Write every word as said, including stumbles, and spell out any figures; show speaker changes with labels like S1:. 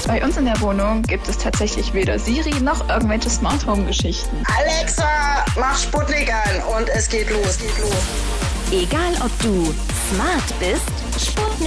S1: Bei uns in der Wohnung gibt es tatsächlich weder Siri noch irgendwelche Smart Home Geschichten.
S2: Alexa, mach Sputnik an und es geht los. Geht los.
S3: Egal ob du smart bist, Sputnik